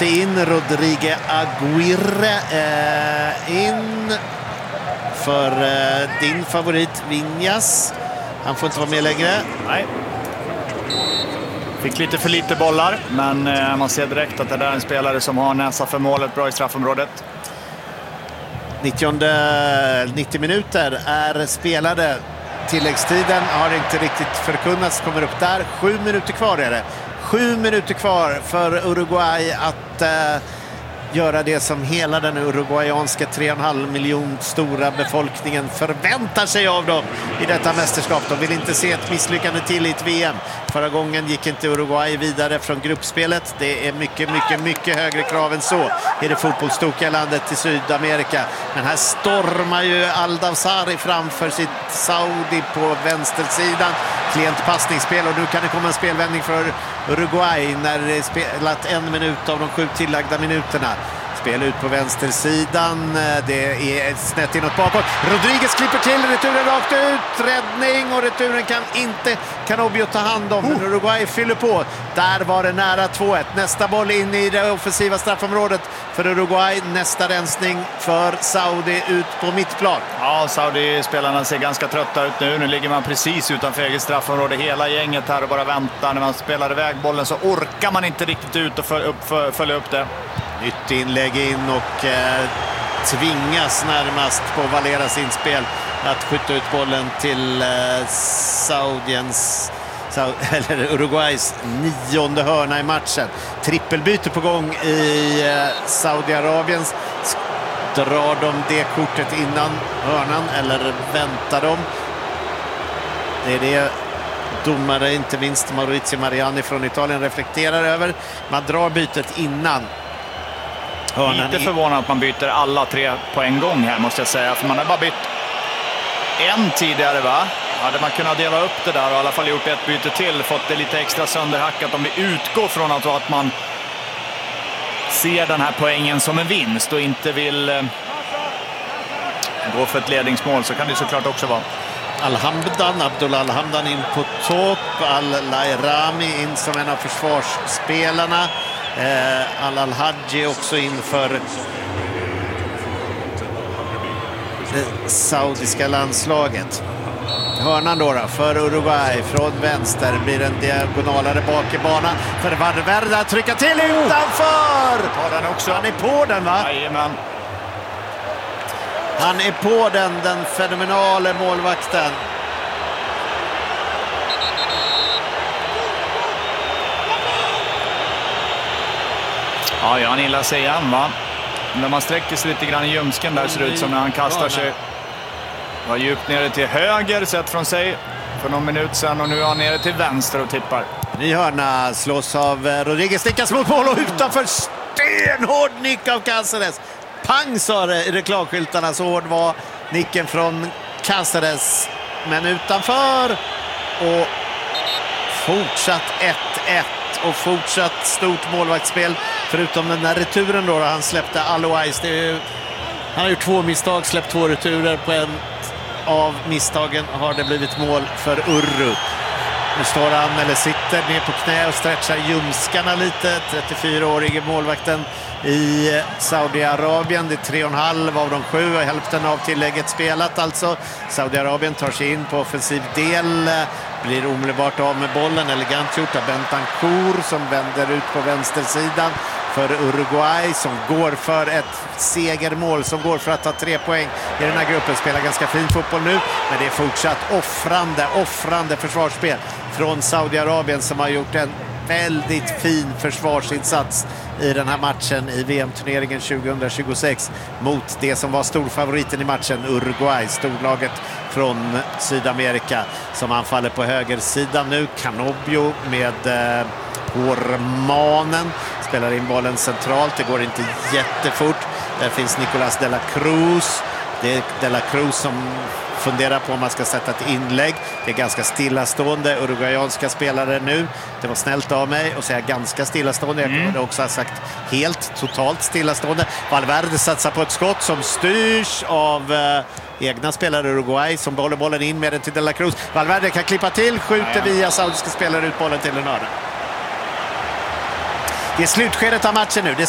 bytte in Rodrigue Aguirre in för din favorit Viñas. Han får inte vara med längre. Nej. Fick lite för lite bollar, men man ser direkt att det där är en spelare som har näsa för målet bra i straffområdet. 90 minuter är spelade. Tilläggstiden har inte riktigt förkunnats, kommer upp där. 7 minuter kvar är det. 7 minuter kvar för Uruguay att göra det som hela den uruguayanska 3,5 miljon stora befolkningen förväntar sig av dem i detta mästerskap. De vill inte se ett misslyckande till i ett VM. Förra gången gick inte Uruguay vidare från gruppspelet. Det är mycket högre krav än så i det fotbollstokiga landet i Sydamerika. Men här stormar ju Aldavsari framför sitt Saudi på vänstersidan. Klent passningsspel, och nu kan det komma en spelvändning för Uruguay när det är spelat 1 minut av de 7 tillagda minuterna. Spel ut på vänstersidan. Det är snett inåt bakåt. Rodriguez klipper till. Returen rakt ut. Räddning, och returen kan inte Canobio ta hand om. Men Uruguay fyller på. Där var det nära 2-1. Nästa boll in i det offensiva straffområdet för Uruguay. Nästa rensning för Saudi ut på mittplan. Ja, Saudi-spelarna ser ganska trötta ut nu. Nu ligger man precis utanför eget straffområde. Hela gänget här och bara väntar. När man spelar iväg bollen så orkar man inte riktigt ut och följa upp det. Nytt inlägg in och tvingas närmast på Valeras inspel att skjuta ut bollen till Uruguays 9:e hörna i matchen. Trippelbyte på gång i Saudiarabien. Drar de det kortet innan hörnan eller väntar de? Det är det domare, inte minst Maurizio Mariani från Italien, reflekterar över. Man drar bytet innan. Lite förvånad att man byter alla 3 på en gång här, måste jag säga. För man har bara bytt en tidigare, va? Hade man kunnat dela upp det där och i alla fall gjort ett byte till. Fått det lite extra sönderhackat. Om vi utgår från att man ser den här poängen som en vinst och inte vill gå för ett ledningsmål, så kan det såklart också vara. Abdullah Al-Hamdan in på topp. Al-Lairami in som en av försvarsspelarna. Al-Hadji också inför det saudiska landslaget. Hörnan då för Uruguay från vänster blir en diagonalare bak i banan för Valverde att trycka till utanför. Tar den också. Han är på den, va? Jajamän. Han är på den fenomenala målvakten. Ja, han gillar sig igen, va? När man sträcker sig lite grann i ljumsken där ser det ut som när han kastar sig. Var djupt nere till höger sett från sig för någon minut sedan, och nu är han nere till vänster och tippar. Ny hörna slås av Rodriguez, stickas mot mål och utanför, stenhård nick av Cáceres. Pang, sa det i reklamskyltarna, så hård var nicken från Cáceres. Men utanför, och fortsatt 1-1 och fortsatt stort målvaktsspel. Förutom den där returen då han släppte Alois. Han har gjort 2 misstag, släppt 2 returer. På en av misstagen har det blivit mål för Urru. Nu står han, eller sitter ner på knä och stretchar ljumskarna lite. 34-årige målvakten i Saudiarabien. Det är 3,5 av de 7, hälften av tillägget spelat alltså. Saudiarabien tar sig in på offensiv del. Blir omedelbart av med bollen. Elegant gjort av Bentancur som vänder ut på vänstersidan för Uruguay, som går för ett segermål, som går för att ta 3 poäng i den här gruppen. Spelar ganska fin fotboll nu, men det är fortsatt offrande försvarsspel från Saudiarabien, som har gjort en väldigt fin försvarsinsats i den här matchen i VM-turneringen 2026 mot det som var storfavoriten i matchen, Uruguay, storlaget från Sydamerika, som anfaller på högersidan nu. Canobio med hårmanen spelar in bollen centralt. Det går inte jättefort. Där finns Nicolás de la Cruz. Det är de la Cruz som funderar på om man ska sätta ett inlägg. Det är ganska stillastående uruguayanska spelare nu. Det var snällt av mig att säga ganska stillastående. Jag kunde också ha sagt helt, totalt stillastående. Valverde satsar på ett skott som styrs av egna spelare Uruguay, som håller bollen in med den till de la Cruz. Valverde kan klippa till, skjuter via saudiska spelare ut bollen till en hörna. Det är slutskedet av matchen nu. Det är